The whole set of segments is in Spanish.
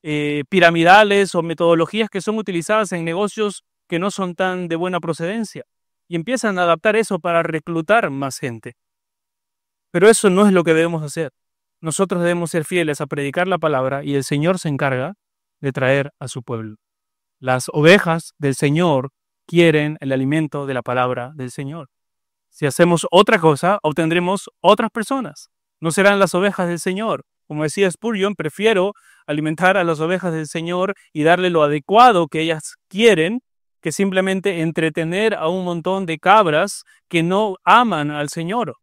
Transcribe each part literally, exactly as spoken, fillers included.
eh, piramidales o metodologías que son utilizadas en negocios que no son tan de buena procedencia. Y empiezan a adaptar eso para reclutar más gente. Pero eso no es lo que debemos hacer. Nosotros debemos ser fieles a predicar la palabra y el Señor se encarga de traer a su pueblo. Las ovejas del Señor quieren el alimento de la palabra del Señor. Si hacemos otra cosa, obtendremos otras personas. No serán las ovejas del Señor. Como decía Spurgeon, prefiero alimentar a las ovejas del Señor y darle lo adecuado que ellas quieren, que simplemente entretener a un montón de cabras que no aman al Señor.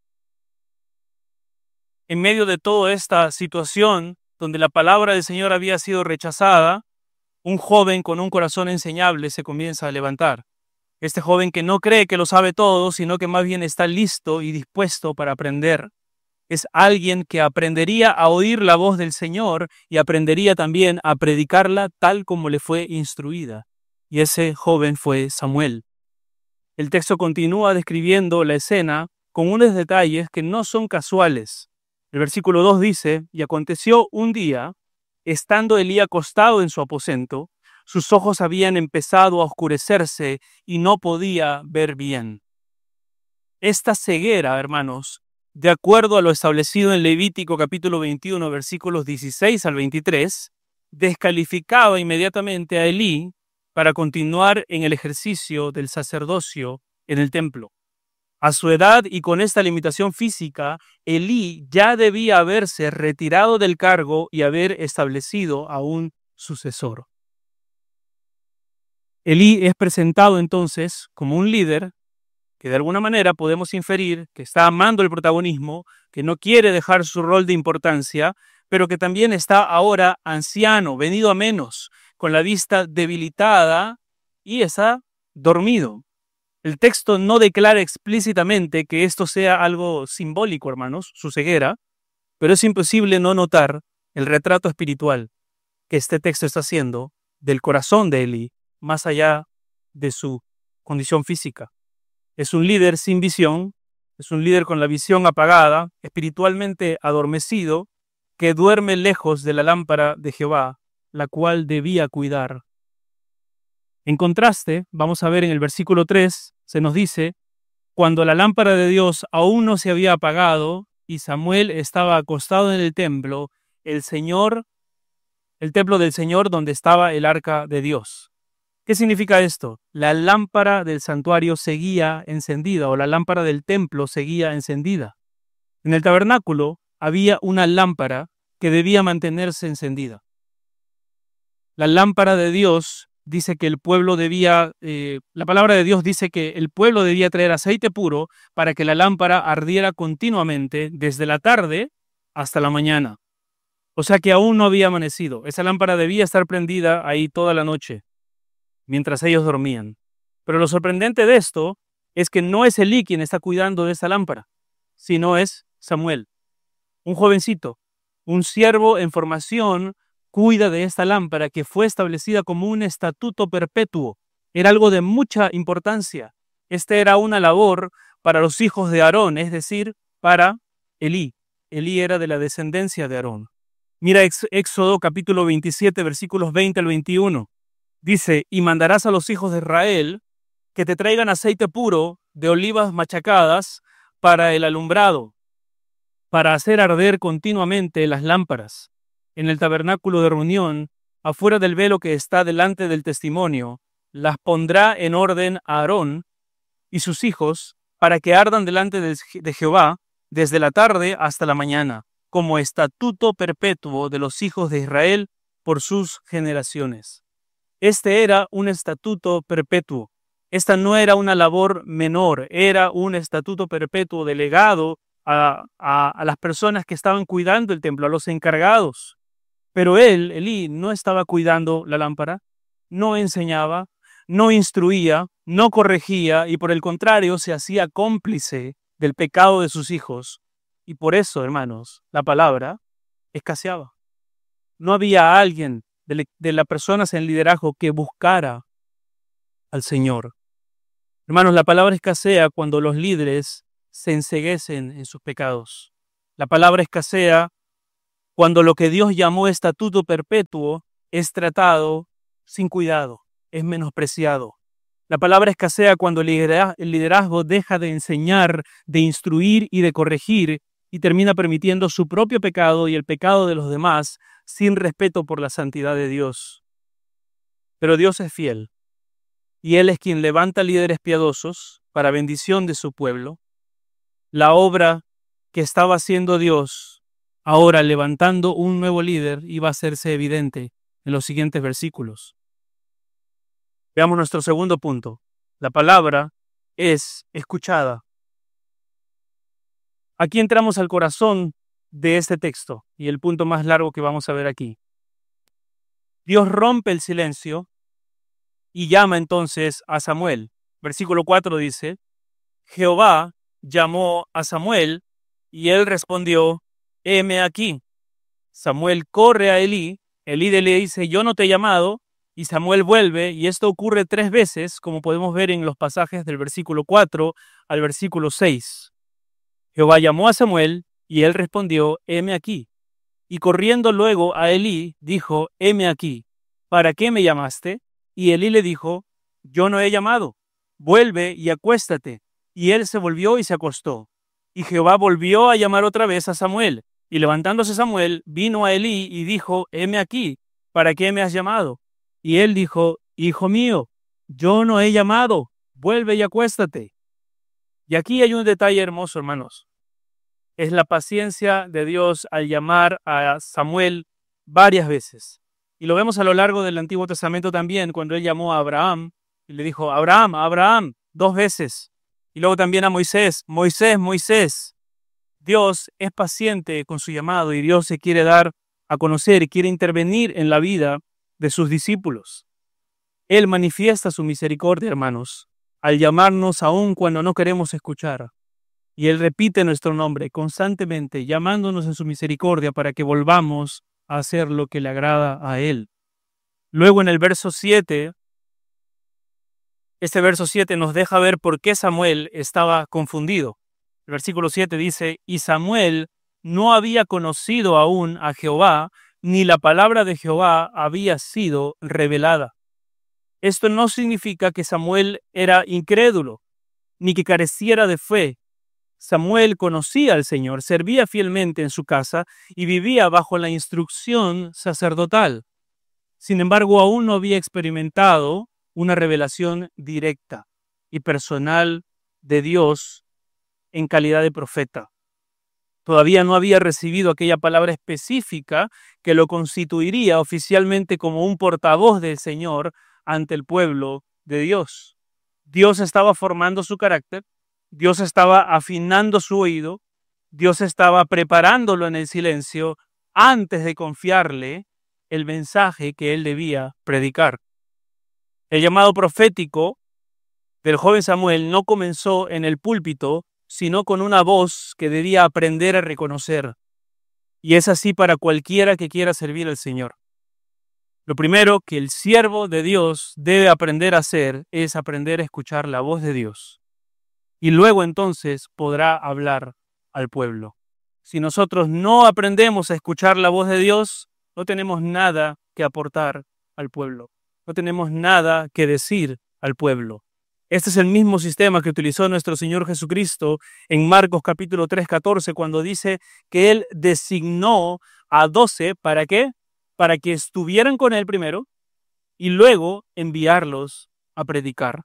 En medio de toda esta situación, donde la palabra del Señor había sido rechazada, un joven con un corazón enseñable se comienza a levantar. Este joven que no cree que lo sabe todo, sino que más bien está listo y dispuesto para aprender. Es alguien que aprendería a oír la voz del Señor y aprendería también a predicarla tal como le fue instruida. Y ese joven fue Samuel. El texto continúa describiendo la escena con unos detalles que no son casuales. El versículo dos dice, y aconteció un día, estando Elí acostado en su aposento, sus ojos habían empezado a oscurecerse y no podía ver bien. Esta ceguera, hermanos, de acuerdo a lo establecido en Levítico capítulo veintiuno, versículos dieciséis al veintitrés, descalificaba inmediatamente a Elí para continuar en el ejercicio del sacerdocio en el templo. A su edad y con esta limitación física, Elí ya debía haberse retirado del cargo y haber establecido a un sucesor. Elí es presentado entonces como un líder que de alguna manera podemos inferir que está amando el protagonismo, que no quiere dejar su rol de importancia, pero que también está ahora anciano, venido a menos, con la vista debilitada y está dormido. El texto no declara explícitamente que esto sea algo simbólico, hermanos, su ceguera, pero es imposible no notar el retrato espiritual que este texto está haciendo del corazón de Elí, más allá de su condición física. Es un líder sin visión, es un líder con la visión apagada, espiritualmente adormecido, que duerme lejos de la lámpara de Jehová, la cual debía cuidar. En contraste, vamos a ver en el versículo tres, se nos dice, cuando la lámpara de Dios aún no se había apagado y Samuel estaba acostado en el templo, el Señor, el templo del Señor donde estaba el arca de Dios. ¿Qué significa esto? La lámpara del santuario seguía encendida o la lámpara del templo seguía encendida. En el tabernáculo había una lámpara que debía mantenerse encendida. La lámpara de Dios dice que el pueblo debía, eh, la palabra de Dios dice que el pueblo debía traer aceite puro para que la lámpara ardiera continuamente desde la tarde hasta la mañana. O sea que aún no había amanecido. Esa lámpara debía estar prendida ahí toda la noche, mientras ellos dormían. Pero lo sorprendente de esto es que no es Elí quien está cuidando de esa lámpara, sino es Samuel, un jovencito, un siervo en formación, cuida de esta lámpara que fue establecida como un estatuto perpetuo. Era algo de mucha importancia. Esta era una labor para los hijos de Aarón, es decir, para Elí. Elí era de la descendencia de Aarón. Mira Éxodo capítulo veintisiete, versículos veinte al veintiuno. Dice, y mandarás a los hijos de Israel que te traigan aceite puro de olivas machacadas para el alumbrado, para hacer arder continuamente las lámparas en el tabernáculo de reunión, afuera del velo que está delante del testimonio. Las pondrá en orden a Aarón y sus hijos para que ardan delante de Jehová desde la tarde hasta la mañana, como estatuto perpetuo de los hijos de Israel por sus generaciones. Este era un estatuto perpetuo. Esta no era una labor menor, era un estatuto perpetuo delegado a, a, a las personas que estaban cuidando el templo, a los encargados. Pero él, Elí, no estaba cuidando la lámpara, no enseñaba, no instruía, no corregía y por el contrario se hacía cómplice del pecado de sus hijos. Y por eso, hermanos, la palabra escaseaba. No había alguien de, de las personas en liderazgo que buscara al Señor. Hermanos, la palabra escasea cuando los líderes se enceguecen en sus pecados. La palabra escasea cuando lo que Dios llamó estatuto perpetuo es tratado sin cuidado, es menospreciado. La palabra escasea cuando el liderazgo deja de enseñar, de instruir y de corregir y termina permitiendo su propio pecado y el pecado de los demás sin respeto por la santidad de Dios. Pero Dios es fiel y Él es quien levanta líderes piadosos para bendición de su pueblo. La obra que estaba haciendo Dios ahora levantando un nuevo líder iba a hacerse evidente en los siguientes versículos. Veamos nuestro segundo punto. La palabra es escuchada. Aquí entramos al corazón de este texto y el punto más largo que vamos a ver aquí. Dios rompe el silencio y llama entonces a Samuel. Versículo cuatro dice, Jehová llamó a Samuel y él respondió, heme aquí. Samuel corre a Elí, Elí le dice, yo no te he llamado, y Samuel vuelve, y esto ocurre tres veces, como podemos ver en los pasajes del versículo cuatro al versículo seis. Jehová llamó a Samuel, y él respondió, heme aquí. Y corriendo luego a Elí, dijo, heme aquí. ¿Para qué me llamaste? Y Elí le dijo, yo no he llamado. Vuelve y acuéstate. Y él se volvió y se acostó. Y Jehová volvió a llamar otra vez a Samuel. Y levantándose Samuel, vino a Elí y dijo, heme aquí. ¿Para qué me has llamado? Y él dijo, hijo mío, yo no he llamado. Vuelve y acuéstate. Y aquí hay un detalle hermoso, hermanos. Es la paciencia de Dios al llamar a Samuel varias veces. Y lo vemos a lo largo del Antiguo Testamento también, cuando él llamó a Abraham y le dijo, Abraham, Abraham, dos veces. Y luego también a Moisés, Moisés, Moisés. Dios es paciente con su llamado y Dios se quiere dar a conocer y quiere intervenir en la vida de sus discípulos. Él manifiesta su misericordia, hermanos, al llamarnos aun cuando no queremos escuchar. Y Él repite nuestro nombre constantemente, llamándonos en su misericordia para que volvamos a hacer lo que le agrada a Él. Luego en el verso siete, este verso siete nos deja ver por qué Samuel estaba confundido. El versículo siete dice, y Samuel no había conocido aún a Jehová, ni la palabra de Jehová había sido revelada. Esto no significa que Samuel era incrédulo, ni que careciera de fe. Samuel conocía al Señor, servía fielmente en su casa y vivía bajo la instrucción sacerdotal. Sin embargo, aún no había experimentado una revelación directa y personal de Dios en calidad de profeta. Todavía no había recibido aquella palabra específica que lo constituiría oficialmente como un portavoz del Señor ante el pueblo de Dios. Dios estaba formando su carácter, Dios estaba afinando su oído, Dios estaba preparándolo en el silencio antes de confiarle el mensaje que él debía predicar. El llamado profético del joven Samuel no comenzó en el púlpito, sino con una voz que debía aprender a reconocer. Y es así para cualquiera que quiera servir al Señor. Lo primero que el siervo de Dios debe aprender a hacer es aprender a escuchar la voz de Dios. Y luego entonces podrá hablar al pueblo. Si nosotros no aprendemos a escuchar la voz de Dios, no tenemos nada que aportar al pueblo. No tenemos nada que decir al pueblo. Este es el mismo sistema que utilizó nuestro Señor Jesucristo en Marcos capítulo tres, catorce, cuando dice que Él designó a doce, ¿para qué? Para que estuvieran con Él primero y luego enviarlos a predicar.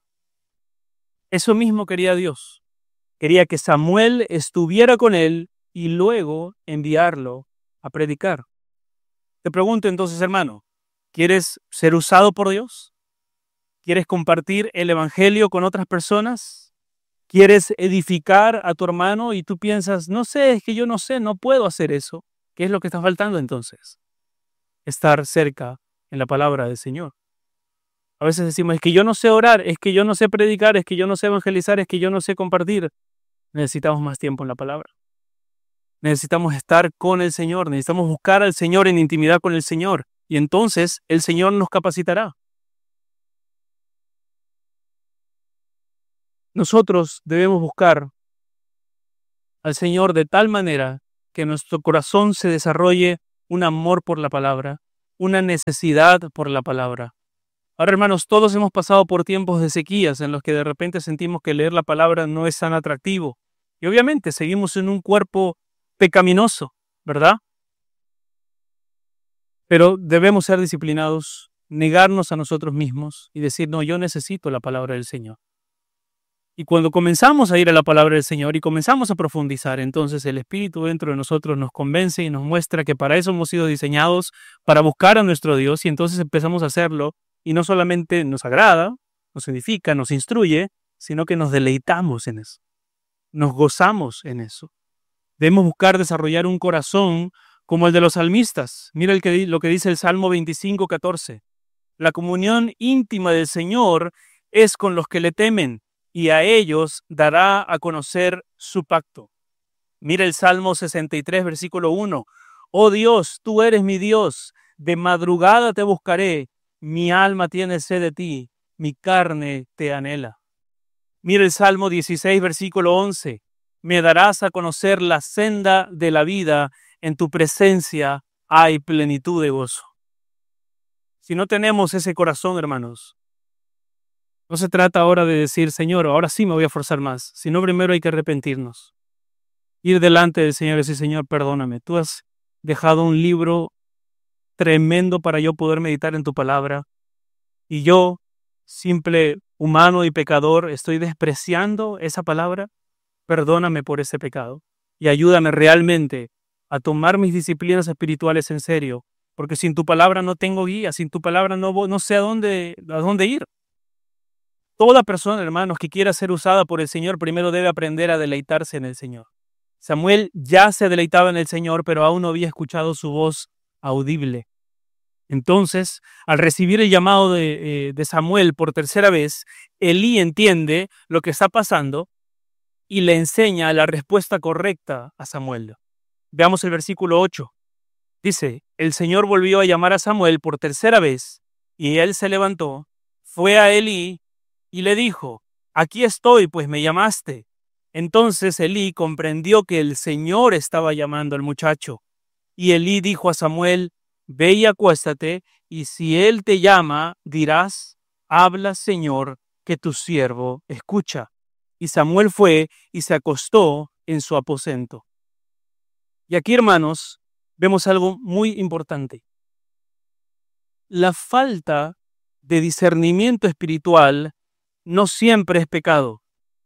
Eso mismo quería Dios. Quería que Samuel estuviera con Él y luego enviarlo a predicar. Te pregunto entonces, hermano, ¿quieres ser usado por Dios? ¿Quieres compartir el evangelio con otras personas? ¿Quieres edificar a tu hermano y tú piensas, no sé, es que yo no sé, no puedo hacer eso? ¿Qué es lo que está faltando entonces? Estar cerca en la palabra del Señor. A veces decimos, es que yo no sé orar, es que yo no sé predicar, es que yo no sé evangelizar, es que yo no sé compartir. Necesitamos más tiempo en la palabra. Necesitamos estar con el Señor, necesitamos buscar al Señor en intimidad con el Señor. Y entonces el Señor nos capacitará. Nosotros debemos buscar al Señor de tal manera que nuestro corazón se desarrolle un amor por la palabra, una necesidad por la palabra. Ahora, hermanos, todos hemos pasado por tiempos de sequías en los que de repente sentimos que leer la palabra no es tan atractivo. Y obviamente seguimos en un cuerpo pecaminoso, ¿verdad? Pero debemos ser disciplinados, negarnos a nosotros mismos y decir, no, yo necesito la palabra del Señor. Y cuando comenzamos a ir a la palabra del Señor y comenzamos a profundizar, entonces el Espíritu dentro de nosotros nos convence y nos muestra que para eso hemos sido diseñados, para buscar a nuestro Dios, y entonces empezamos a hacerlo y no solamente nos agrada, nos edifica, nos instruye, sino que nos deleitamos en eso, nos gozamos en eso. Debemos buscar desarrollar un corazón como el de los salmistas. Mira el que, lo que dice el Salmo veinticinco, catorce. La comunión íntima del Señor es con los que le temen, y a ellos dará a conocer su pacto. Mira el Salmo sesenta y tres, versículo uno. Oh Dios, tú eres mi Dios, de madrugada te buscaré, mi alma tiene sed de ti, mi carne te anhela. Mira el Salmo dieciséis, versículo once. Me darás a conocer la senda de la vida, en tu presencia hay plenitud de gozo. Si no tenemos ese corazón, hermanos, no se trata ahora de decir, Señor, ahora sí me voy a forzar más, sino primero hay que arrepentirnos. Ir delante del Señor y decir, Señor, perdóname, tú has dejado un libro tremendo para yo poder meditar en tu palabra, y yo, simple humano y pecador, estoy despreciando esa palabra. Perdóname por ese pecado y ayúdame realmente a tomar mis disciplinas espirituales en serio, porque sin tu palabra no tengo guía, sin tu palabra no, no sé a dónde, a dónde ir. Toda persona, hermanos, que quiera ser usada por el Señor, primero debe aprender a deleitarse en el Señor. Samuel ya se deleitaba en el Señor, pero aún no había escuchado su voz audible. Entonces, al recibir el llamado de, eh, de Samuel por tercera vez, Elí entiende lo que está pasando y le enseña la respuesta correcta a Samuel. Veamos el versículo ocho. Dice, el Señor volvió a llamar a Samuel por tercera vez, y él se levantó, fue a Elí y le dijo, aquí estoy, pues me llamaste. Entonces Elí comprendió que el Señor estaba llamando al muchacho. Y Elí dijo a Samuel, ve y acuéstate, y si él te llama, dirás, habla, Señor, que tu siervo escucha. Y Samuel fue y se acostó en su aposento. Y aquí, hermanos, vemos algo muy importante. La falta de discernimiento espiritual no siempre es pecado.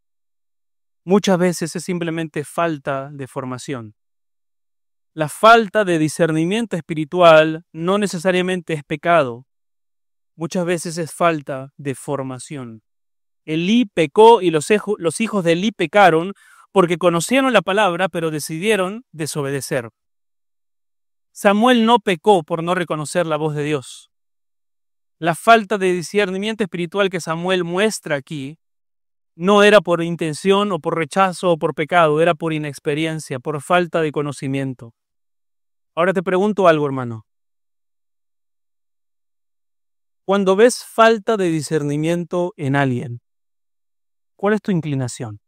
Muchas veces es simplemente falta de formación. La falta de discernimiento espiritual no necesariamente es pecado. Muchas veces es falta de formación. Elí pecó y los, hijos, los hijos de Elí pecaron porque conocieron la palabra, pero decidieron desobedecer. Samuel no pecó por no reconocer la voz de Dios. La falta de discernimiento espiritual que Samuel muestra aquí no era por intención o por rechazo o por pecado, era por inexperiencia, por falta de conocimiento. Ahora te pregunto algo, hermano. Cuando ves falta de discernimiento en alguien, ¿cuál es tu inclinación?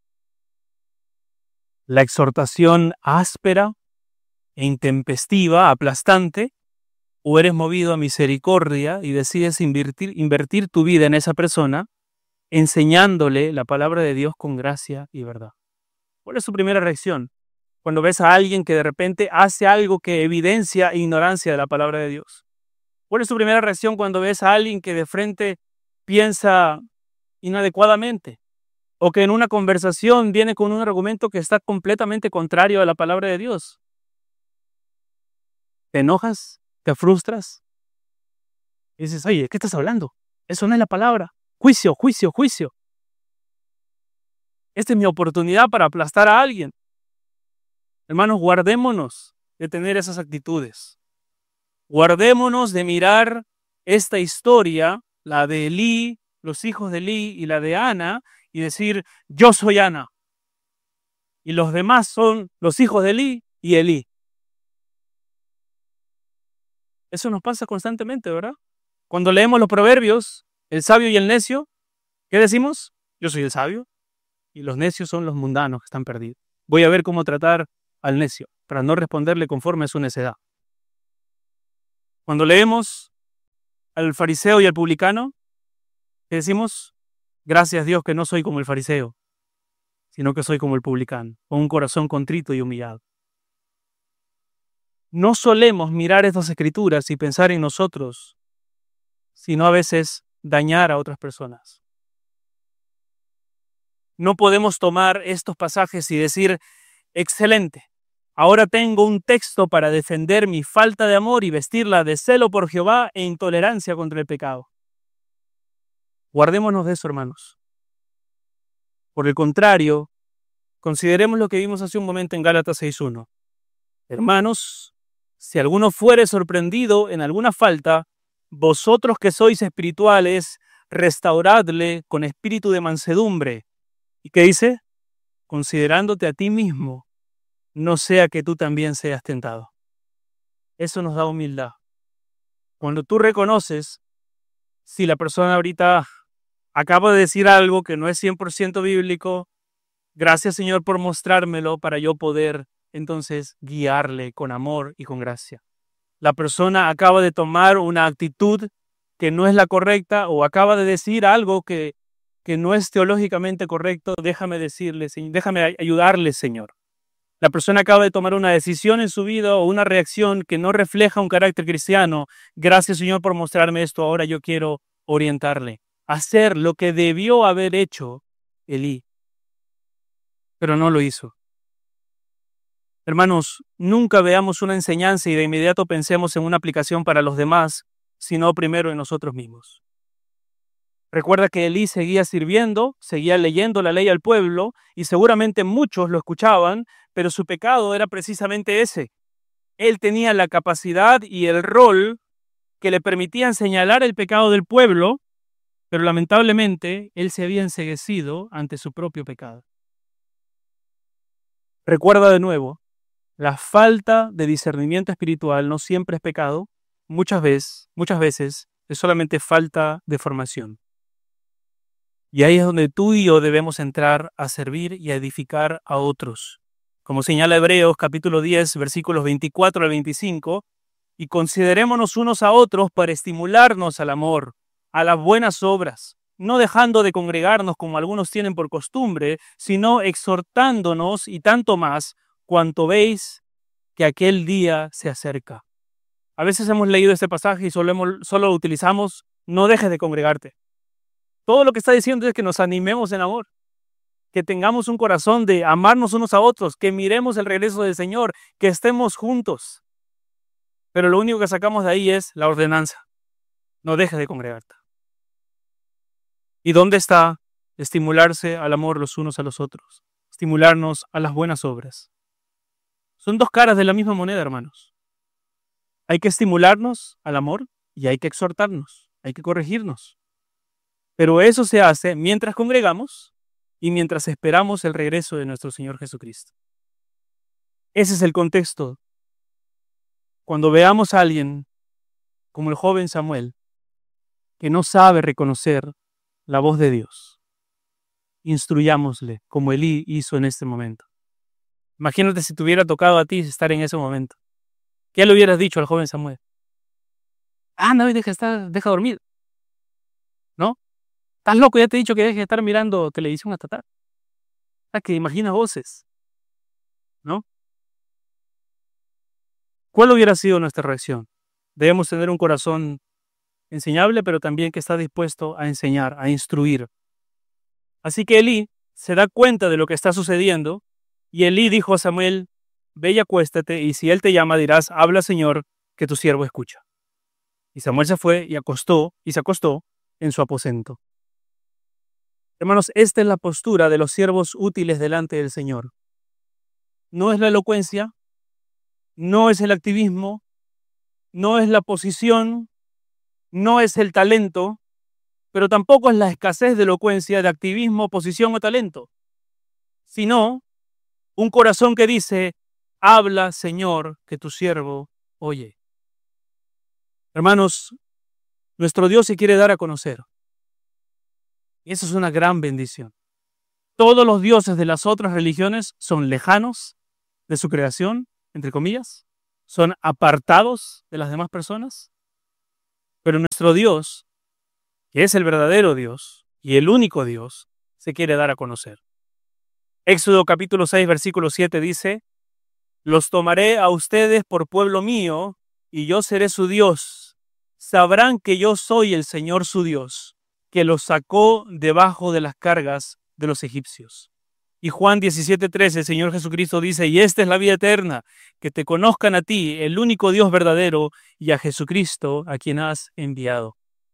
¿La exhortación áspera e intempestiva, aplastante? ¿O eres movido a misericordia y decides invertir, invertir tu vida en esa persona, enseñándole la palabra de Dios con gracia y verdad? ¿Cuál es tu primera reacción cuando ves a alguien que de repente hace algo que evidencia ignorancia de la palabra de Dios? ¿Cuál es tu primera reacción cuando ves a alguien que de frente piensa inadecuadamente? O que en una conversación viene con un argumento que está completamente contrario a la palabra de Dios. ¿Te enojas? ¿Te frustras? Y dices, oye, ¿qué estás hablando? Eso no es la palabra. Juicio, juicio, juicio. Esta es mi oportunidad para aplastar a alguien. Hermanos, guardémonos de tener esas actitudes. Guardémonos de mirar esta historia, la de Elí, los hijos de Elí y la de Ana, y decir, yo soy Ana. Y los demás son los hijos de Elí y Elí. Eso nos pasa constantemente, ¿verdad? Cuando leemos los proverbios, el sabio y el necio, ¿qué decimos? Yo soy el sabio y los necios son los mundanos que están perdidos. Voy a ver cómo tratar al necio para no responderle conforme a su necedad. Cuando leemos al fariseo y al publicano, ¿qué decimos? Gracias Dios que no soy como el fariseo, sino que soy como el publicano, con un corazón contrito y humillado. No solemos mirar estas escrituras y pensar en nosotros, sino a veces dañar a otras personas. No podemos tomar estos pasajes y decir, excelente, ahora tengo un texto para defender mi falta de amor y vestirla de celo por Jehová e intolerancia contra el pecado. Guardémonos de eso, hermanos. Por el contrario, consideremos lo que vimos hace un momento en Gálatas seis uno. Hermanos, si alguno fuere sorprendido en alguna falta, vosotros que sois espirituales, restauradle con espíritu de mansedumbre. ¿Y qué dice? Considerándote a ti mismo, no sea que tú también seas tentado. Eso nos da humildad. Cuando tú reconoces, si la persona ahorita acaba de decir algo que no es cien por ciento bíblico, gracias Señor por mostrármelo para yo poder entonces guiarle con amor y con gracia. La persona acaba de tomar una actitud que no es la correcta o acaba de decir algo que, que no es teológicamente correcto, déjame decirle, déjame ayudarle, Señor. La persona acaba de tomar una decisión en su vida o una reacción que no refleja un carácter cristiano. Gracias, Señor, por mostrarme esto. Ahora yo quiero orientarle, hacer lo que debió haber hecho Elí, pero no lo hizo. Hermanos, nunca veamos una enseñanza y de inmediato pensemos en una aplicación para los demás, sino primero en nosotros mismos. Recuerda que Elí seguía sirviendo, seguía leyendo la ley al pueblo y seguramente muchos lo escuchaban, pero su pecado era precisamente ese. Él tenía la capacidad y el rol que le permitían señalar el pecado del pueblo, pero lamentablemente él se había enceguecido ante su propio pecado. Recuerda de nuevo, la falta de discernimiento espiritual no siempre es pecado, muchas veces, muchas veces es solamente falta de formación. Y ahí es donde tú y yo debemos entrar a servir y a edificar a otros. Como señala Hebreos capítulo diez, versículos veinticuatro al veinticinco, y considerémonos unos a otros para estimularnos al amor, a las buenas obras, no dejando de congregarnos como algunos tienen por costumbre, sino exhortándonos y tanto más cuanto veis que aquel día se acerca. A veces hemos leído este pasaje y solo, hemos, solo lo utilizamos, no dejes de congregarte. Todo lo que está diciendo es que nos animemos en amor, que tengamos un corazón de amarnos unos a otros, que miremos el regreso del Señor, que estemos juntos. Pero lo único que sacamos de ahí es la ordenanza. No dejes de congregarte. ¿Y dónde está estimularse al amor los unos a los otros? Estimularnos a las buenas obras. Son dos caras de la misma moneda, hermanos. Hay que estimularnos al amor y hay que exhortarnos, hay que corregirnos. Pero eso se hace mientras congregamos y mientras esperamos el regreso de nuestro Señor Jesucristo. Ese es el contexto. Cuando veamos a alguien como el joven Samuel, que no sabe reconocer la voz de Dios, instruyámosle como Elí hizo en este momento. Imagínate si te hubiera tocado a ti estar en ese momento. ¿Qué le hubieras dicho al joven Samuel? Ah, no, deja, estar, deja dormir. ¿No? ¿Estás loco? Ya te he dicho que dejes de estar mirando televisión hasta tarde. Ah, que imaginas voces. ¿No? ¿Cuál hubiera sido nuestra reacción? Debemos tener un corazón enseñable, pero también que está dispuesto a enseñar, a instruir. Así que Elí se da cuenta de lo que está sucediendo y Elí dijo a Samuel, ve y acuéstate y si él te llama dirás, habla Señor, que tu siervo escucha. Y Samuel se fue y acostó y se acostó en su aposento. Hermanos, esta es la postura de los siervos útiles delante del Señor. No es la elocuencia, no es el activismo, no es la posición, no es el talento, pero tampoco es la escasez de elocuencia, de activismo, posición o talento, sino un corazón que dice, habla Señor, que tu siervo oye. Hermanos, nuestro Dios se quiere dar a conocer. Y eso es una gran bendición. Todos los dioses de las otras religiones son lejanos de su creación, entre comillas, son apartados de las demás personas. Pero nuestro Dios, que es el verdadero Dios y el único Dios, se quiere dar a conocer. Éxodo capítulo seis, versículo siete dice: los tomaré a ustedes por pueblo mío, y yo seré su Dios. Sabrán que yo soy el Señor su Dios, que los sacó debajo de las cargas de los egipcios. Y Juan diecisiete, trece, el Señor Jesucristo dice: y esta es la vida eterna, que te conozcan a ti, el único Dios verdadero, y a Jesucristo, a quien has enviado.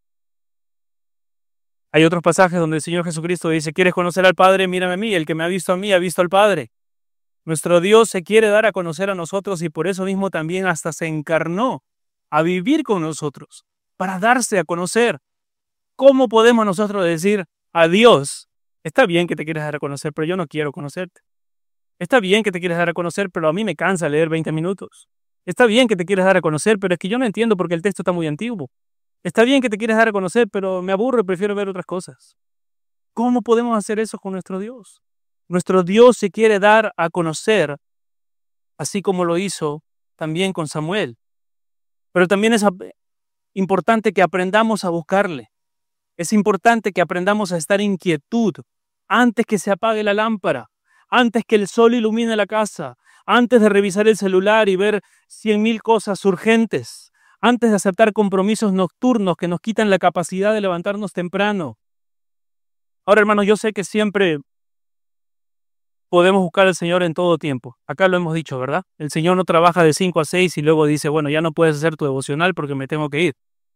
Hay otros pasajes donde el Señor Jesucristo dice: ¿quieres conocer al Padre? Mírame a mí, el que me ha visto a mí ha visto al Padre. Nuestro Dios se quiere dar a conocer a nosotros y por eso mismo también hasta se encarnó a vivir con nosotros, para darse a conocer. ¿Cómo podemos nosotros decir a Dios: está bien que te quieres dar a conocer, pero yo no quiero conocerte? Está bien que te quieres dar a conocer, pero a mí me cansa leer veinte minutos. Está bien que te quieres dar a conocer, pero es que yo no entiendo porque el texto está muy antiguo. Está bien que te quieres dar a conocer, pero me aburro y prefiero ver otras cosas. ¿Cómo podemos hacer eso con nuestro Dios? Nuestro Dios se quiere dar a conocer, así como lo hizo también con Samuel. Pero también es importante que aprendamos a buscarle. Es importante que aprendamos a estar en quietud antes que se apague la lámpara, antes que el sol ilumine la casa, antes de revisar el celular y ver cien mil cosas urgentes, antes de aceptar compromisos nocturnos que nos quitan la capacidad de levantarnos temprano. Ahora, hermanos, yo sé que siempre podemos buscar al Señor en todo tiempo. Acá lo hemos dicho, ¿verdad? El Señor no trabaja de cinco a seis y luego dice: bueno, ya no puedes hacer tu devocional porque me tengo que ir.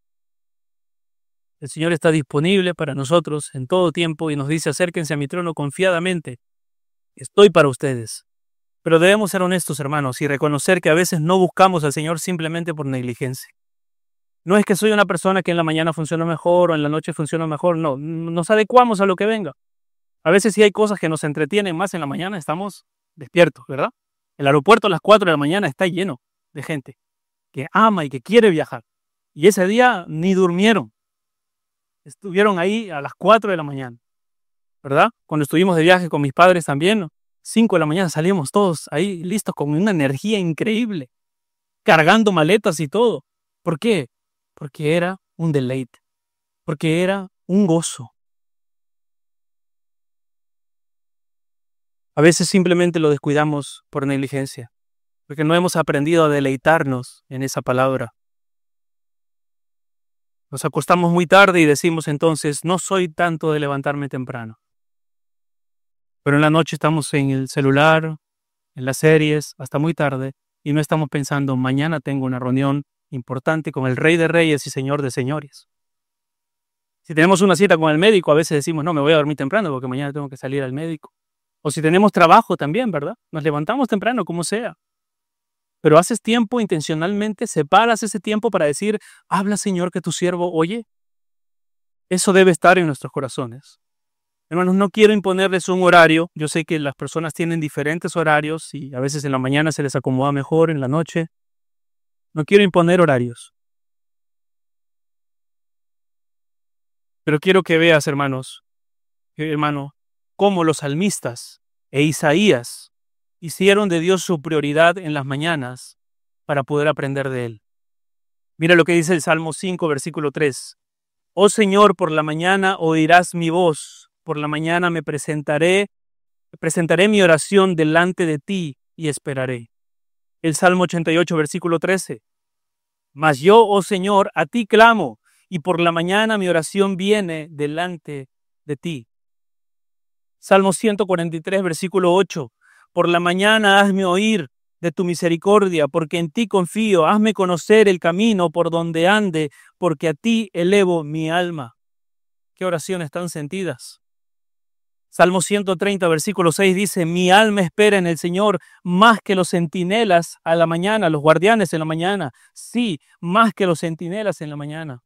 El Señor está disponible para nosotros en todo tiempo y nos dice: acérquense a mi trono confiadamente. Estoy para ustedes. Pero debemos ser honestos, hermanos, y reconocer que a veces no buscamos al Señor simplemente por negligencia. No es que soy una persona que en la mañana funciona mejor o en la noche funciona mejor. No, nos adecuamos a lo que venga. A veces sí hay cosas que nos entretienen más en la mañana, estamos despiertos, ¿verdad? El aeropuerto a las cuatro de la mañana está lleno de gente que ama y que quiere viajar. Y ese día ni durmieron. Estuvieron ahí a las cuatro de la mañana, ¿verdad? Cuando estuvimos de viaje con mis padres también, cinco de la mañana salíamos todos ahí listos con una energía increíble, cargando maletas y todo. ¿Por qué? Porque era un deleite, porque era un gozo. A veces simplemente lo descuidamos por negligencia, porque no hemos aprendido a deleitarnos en esa palabra. Nos acostamos muy tarde y decimos entonces: no soy tanto de levantarme temprano. Pero en la noche estamos en el celular, en las series, hasta muy tarde, y no estamos pensando: mañana tengo una reunión importante con el Rey de Reyes y Señor de Señores. Si tenemos una cita con el médico, a veces decimos: no, me voy a dormir temprano porque mañana tengo que salir al médico. O si tenemos trabajo también, ¿verdad? Nos levantamos temprano, como sea. Pero haces tiempo intencionalmente, separas ese tiempo para decir: habla, Señor, que tu siervo oye. Eso debe estar en nuestros corazones. Hermanos, no quiero imponerles un horario. Yo sé que las personas tienen diferentes horarios y a veces en la mañana se les acomoda mejor, en la noche. No quiero imponer horarios. Pero quiero que veas, hermanos, hermano, cómo los salmistas e Isaías hicieron de Dios su prioridad en las mañanas para poder aprender de Él. Mira lo que dice el Salmo cinco, versículo tres. Oh Señor, por la mañana oirás mi voz, por la mañana me presentaré, presentaré mi oración delante de ti y esperaré. El Salmo ochenta y ocho, versículo trece. Mas yo, oh Señor, a ti clamo, y por la mañana mi oración viene delante de ti. Salmo ciento cuarenta y tres, versículo ocho. Por la mañana hazme oír de tu misericordia, porque en ti confío. Hazme conocer el camino por donde ande, porque a ti elevo mi alma. Qué oraciones tan sentidas. Salmo ciento treinta, versículo seis dice: mi alma espera en el Señor más que los centinelas a la mañana, los guardianes en la mañana. Sí, más que los centinelas en la mañana.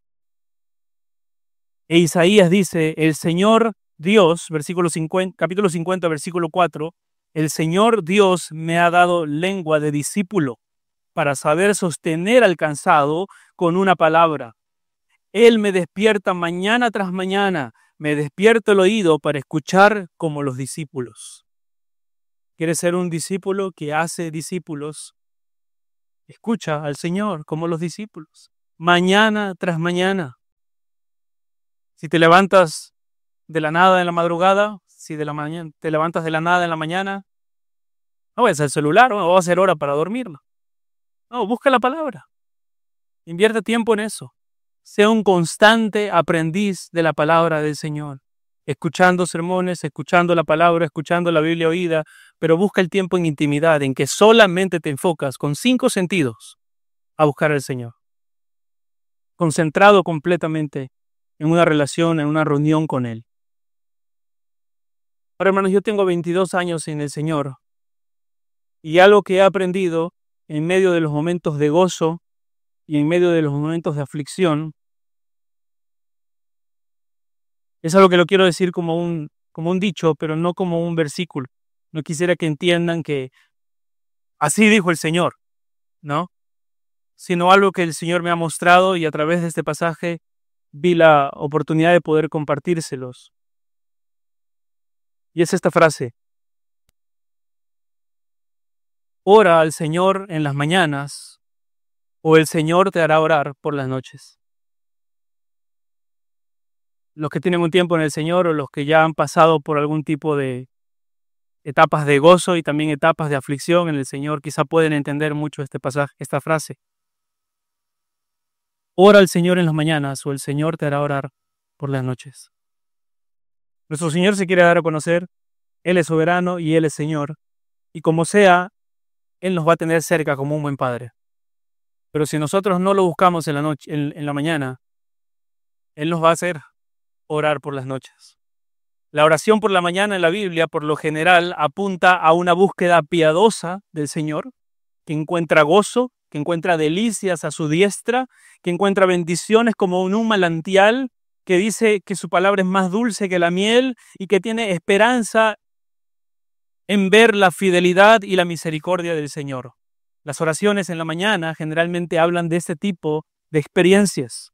E Isaías dice: el Señor Dios, versículo cincuenta, capítulo cincuenta, versículo cuatro, el Señor Dios me ha dado lengua de discípulo para saber sostener al cansado con una palabra. Él me despierta mañana tras mañana, me despierta el oído para escuchar como los discípulos. ¿Quieres ser un discípulo que hace discípulos? Escucha al Señor como los discípulos. mañana tras mañana. Si te levantas de la nada en la madrugada, si de la mañana, te levantas de la nada en la mañana, no vayas al celular, no va a ser hora para dormirlo. No, busca la palabra. Invierte tiempo en eso. Sea un constante aprendiz de la palabra del Señor. Escuchando sermones, escuchando la palabra, escuchando la Biblia oída, pero busca el tiempo en intimidad, en que solamente te enfocas con cinco sentidos a buscar al Señor. Concentrado completamente en una relación, en una reunión con Él. Ahora, hermanos, yo tengo veintidós años en el Señor y algo que he aprendido en medio de los momentos de gozo y en medio de los momentos de aflicción es algo que lo quiero decir como un, como un dicho, pero no como un versículo. No quisiera que entiendan que así dijo el Señor, ¿no? Sino algo que el Señor me ha mostrado y a través de este pasaje vi la oportunidad de poder compartírselos. Y es esta frase: ora al Señor en las mañanas, o el Señor te hará orar por las noches. Los que tienen un tiempo en el Señor o los que ya han pasado por algún tipo de etapas de gozo y también etapas de aflicción en el Señor, quizá pueden entender mucho este pasaje, esta frase. Ora al Señor en las mañanas, o el Señor te hará orar por las noches. Nuestro Señor se quiere dar a conocer. Él es soberano y Él es Señor. Y como sea, Él nos va a tener cerca como un buen padre. Pero si nosotros no lo buscamos en la noche, en, en la mañana, Él nos va a hacer orar por las noches. La oración por la mañana en la Biblia, por lo general, apunta a una búsqueda piadosa del Señor, que encuentra gozo, que encuentra delicias a su diestra, que encuentra bendiciones como en un manantial, que dice que su palabra es más dulce que la miel y que tiene esperanza en ver la fidelidad y la misericordia del Señor. Las oraciones en la mañana generalmente hablan de este tipo de experiencias.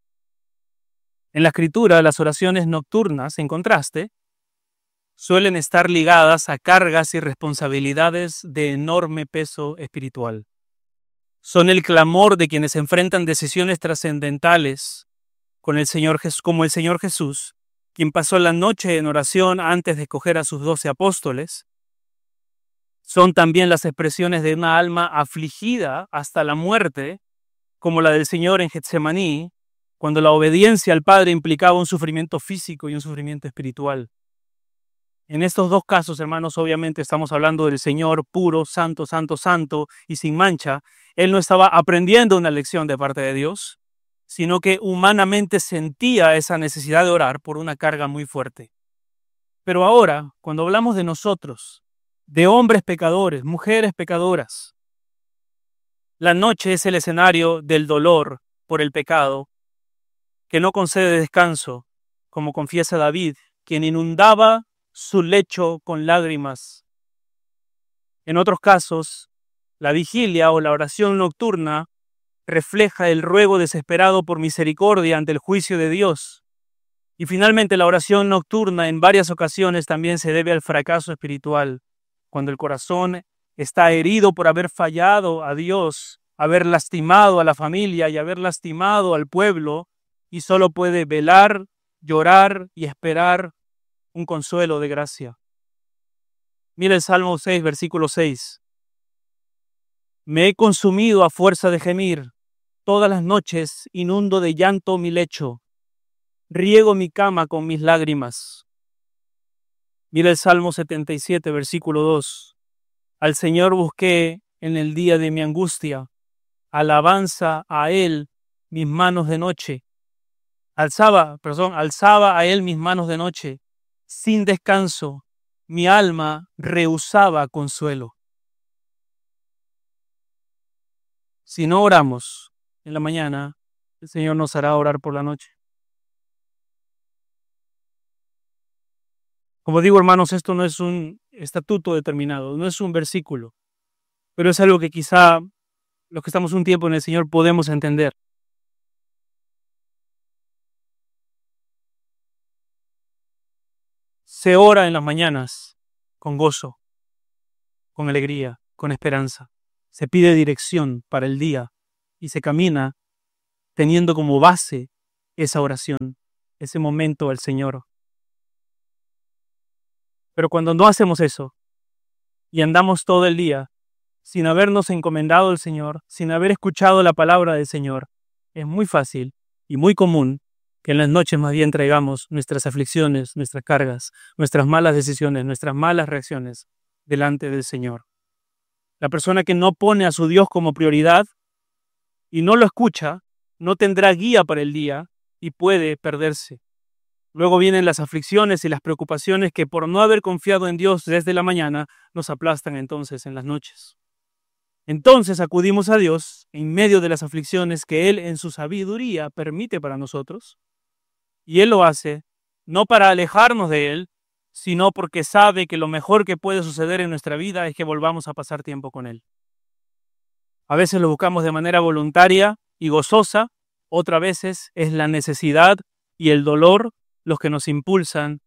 En la Escritura, las oraciones nocturnas, en contraste, suelen estar ligadas a cargas y responsabilidades de enorme peso espiritual. Son el clamor de quienes enfrentan decisiones trascendentales con el Señor, como el Señor Jesús, quien pasó la noche en oración antes de escoger a sus doce apóstoles. Son también las expresiones de una alma afligida hasta la muerte, como la del Señor en Getsemaní, cuando la obediencia al Padre implicaba un sufrimiento físico y un sufrimiento espiritual. En estos dos casos, hermanos, obviamente estamos hablando del Señor puro, santo, santo, santo y sin mancha. Él no estaba aprendiendo una lección de parte de Dios, sino que humanamente sentía esa necesidad de orar por una carga muy fuerte. Pero ahora, cuando hablamos de nosotros, de hombres pecadores, mujeres pecadoras, la noche es el escenario del dolor por el pecado, que no concede descanso, como confiesa David, quien inundaba su lecho con lágrimas. En otros casos, la vigilia o la oración nocturna refleja el ruego desesperado por misericordia ante el juicio de Dios. Y finalmente, la oración nocturna en varias ocasiones también se debe al fracaso espiritual, cuando el corazón está herido por haber fallado a Dios, haber lastimado a la familia y haber lastimado al pueblo, y solo puede velar, llorar y esperar un consuelo de gracia. Mira el Salmo seis, versículo seis. Me he consumido a fuerza de gemir, todas las noches inundo de llanto mi lecho, riego mi cama con mis lágrimas. Mira el Salmo setenta y siete, versículo dos. Al Señor busqué en el día de mi angustia, alabanza a Él mis manos de noche. Alzaba, perdón, alzaba a Él mis manos de noche, sin descanso, mi alma rehusaba consuelo. Si no oramos en la mañana, el Señor nos hará orar por la noche. Como digo, hermanos, esto no es un estatuto determinado, no es un versículo, pero es algo que quizá los que estamos un tiempo en el Señor podemos entender. Se ora en las mañanas con gozo, con alegría, con esperanza. Se pide dirección para el día y se camina teniendo como base esa oración, ese momento al Señor. Pero cuando no hacemos eso y andamos todo el día sin habernos encomendado al Señor, sin haber escuchado la palabra del Señor, es muy fácil y muy común que en las noches más bien traigamos nuestras aflicciones, nuestras cargas, nuestras malas decisiones, nuestras malas reacciones delante del Señor. La persona que no pone a su Dios como prioridad y no lo escucha, no tendrá guía para el día y puede perderse. Luego vienen las aflicciones y las preocupaciones que por no haber confiado en Dios desde la mañana nos aplastan entonces en las noches. Entonces acudimos a Dios en medio de las aflicciones que Él en su sabiduría permite para nosotros, y Él lo hace no para alejarnos de Él, sino porque sabe que lo mejor que puede suceder en nuestra vida es que volvamos a pasar tiempo con Él. A veces lo buscamos de manera voluntaria y gozosa, otras veces es la necesidad y el dolor los que nos impulsan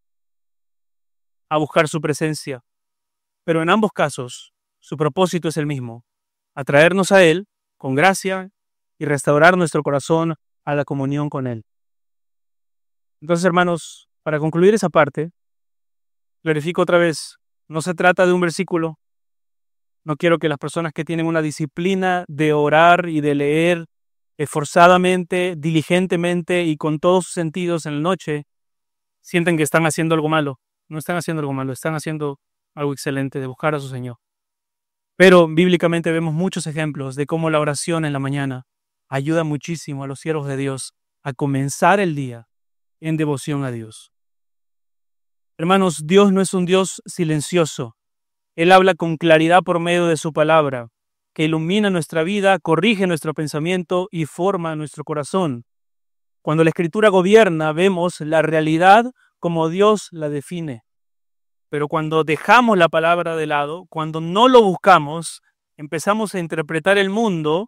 a buscar su presencia. Pero en ambos casos, su propósito es el mismo: atraernos a Él con gracia y restaurar nuestro corazón a la comunión con Él. Entonces, hermanos, para concluir esa parte, clarifico otra vez, no se trata de un versículo. No quiero que las personas que tienen una disciplina de orar y de leer esforzadamente, diligentemente y con todos sus sentidos en la noche, sienten que están haciendo algo malo. No están haciendo algo malo, están haciendo algo excelente de buscar a su Señor. Pero bíblicamente vemos muchos ejemplos de cómo la oración en la mañana ayuda muchísimo a los siervos de Dios a comenzar el día en devoción a Dios. Hermanos, Dios no es un Dios silencioso. Él habla con claridad por medio de su palabra, que ilumina nuestra vida, corrige nuestro pensamiento y forma nuestro corazón. Cuando la Escritura gobierna, vemos la realidad como Dios la define. Pero cuando dejamos la palabra de lado, cuando no lo buscamos, empezamos a interpretar el mundo,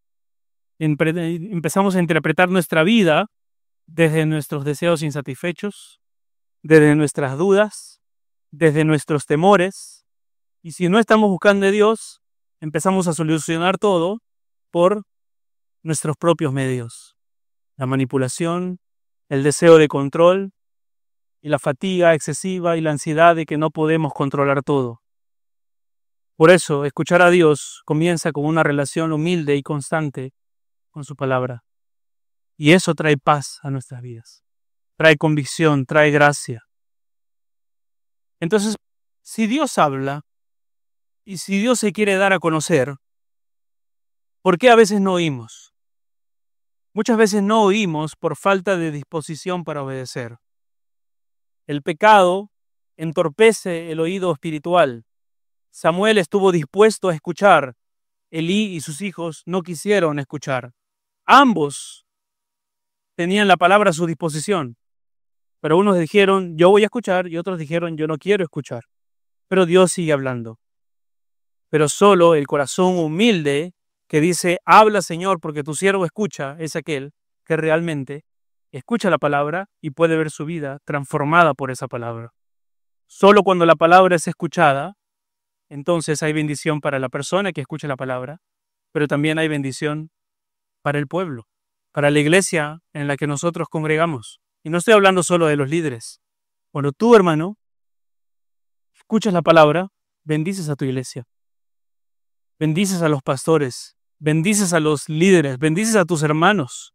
empezamos a interpretar nuestra vida desde nuestros deseos insatisfechos, desde nuestras dudas, desde nuestros temores. Y si no estamos buscando a Dios, empezamos a solucionar todo por nuestros propios medios. La manipulación, el deseo de control, y la fatiga excesiva y la ansiedad de que no podemos controlar todo. Por eso, escuchar a Dios comienza con una relación humilde y constante con su palabra. Y eso trae paz a nuestras vidas. Trae convicción, trae gracia. Entonces, si Dios habla y si Dios se quiere dar a conocer, ¿por qué a veces no oímos? Muchas veces no oímos por falta de disposición para obedecer. El pecado entorpece el oído espiritual. Samuel estuvo dispuesto a escuchar. Elí y sus hijos no quisieron escuchar. Ambos tenían la palabra a su disposición. Pero unos dijeron, yo voy a escuchar, y otros dijeron, yo no quiero escuchar. Pero Dios sigue hablando. Pero solo el corazón humilde que dice, habla Señor, porque tu siervo escucha, es aquel que realmente escucha la palabra y puede ver su vida transformada por esa palabra. Solo cuando la palabra es escuchada, entonces hay bendición para la persona que escucha la palabra, pero también hay bendición para el pueblo, para la iglesia en la que nosotros congregamos. Y no estoy hablando solo de los líderes. Cuando tú, hermano, escuchas la palabra, bendices a tu iglesia, bendices a los pastores, bendices a los líderes, bendices a tus hermanos.